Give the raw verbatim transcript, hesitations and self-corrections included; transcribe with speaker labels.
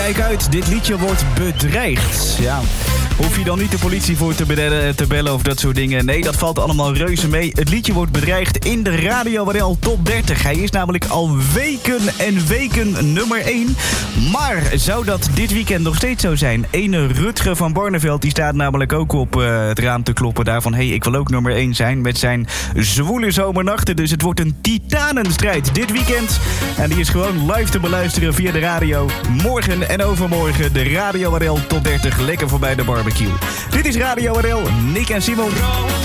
Speaker 1: kijk uit, dit liedje wordt bedreigd. Ja, hoef je dan niet de politie voor te bellen, te bellen of dat soort dingen. Nee, dat valt allemaal reuze mee. Het liedje wordt bedreigd in de Radio W R L Top dertig. Hij is namelijk al weken en weken nummer één. Maar zou dat dit weekend nog steeds zo zijn? Ene Rutger van Barneveld, die staat namelijk ook op uh, het raam te kloppen daarvan. Hé, hey, ik wil ook nummer één zijn met zijn zwoele zomernachten. Dus het wordt een titanenstrijd dit weekend. En die is gewoon live te beluisteren via de radio. Morgen en overmorgen de Radio W R L Top dertig. Lekker voorbij de barbecue. Dit is Radio W R L, Nick en Simon.